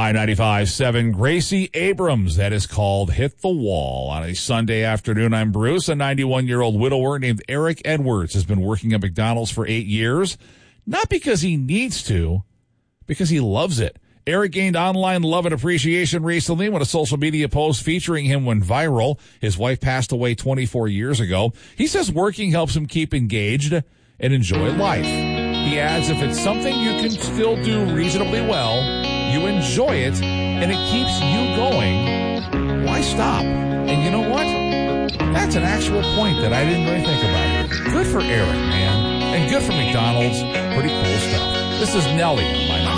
My 95.7, Gracie Abrams. That is called Hit the Wall. On a Sunday afternoon, I'm Bruce. A 91-year-old widower named Eric Edwards has been working at McDonald's for 8 years. Not because he needs to, because he loves it. Eric gained online love and appreciation recently when a social media post featuring him went viral. His wife passed away 24 years ago. He says working helps him keep engaged and enjoy life. He adds, if it's something you can still do reasonably well, you enjoy it, and it keeps you going, why stop? And you know what? That's an actual point that I didn't really think about. Good for Eric, man. And good for McDonald's. Pretty cool stuff. This is Nelly on My